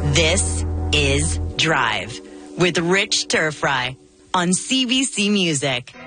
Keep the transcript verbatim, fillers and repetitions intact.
This is Drive with Rich Turfry on C B C Music.